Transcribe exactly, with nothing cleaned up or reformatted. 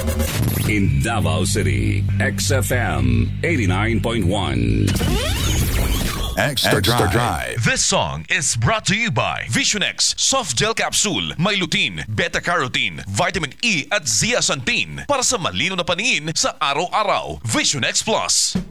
In Davao City, X F M eighty-nine point one. Extra, Extra Drive. Drive. This song is brought to you by Visionex Soft Gel Capsule, may lutein, beta-carotene, vitamin E at zeaxanthin para sa malino na paningin sa araw-araw. Visionex Plus.